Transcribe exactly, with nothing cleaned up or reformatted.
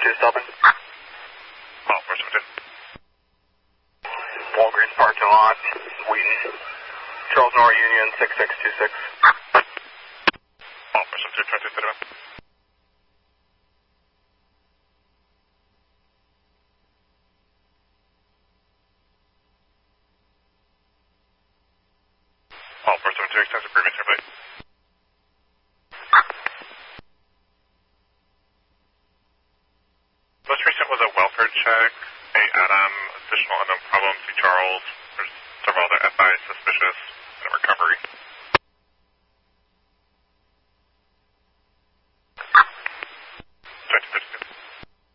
two stopping. Oh, four seven two. Walgreens parking lot, Wheaton. Charles Nor Union, six six two six. Oh, four seven two, twenty-two thirty-one. Oh, four seven two, extensive agreement here, please. Most recent was a welfare check, a Adam, additional unknown problems, C. Charles. There's several other F Is suspicious, and a recovery.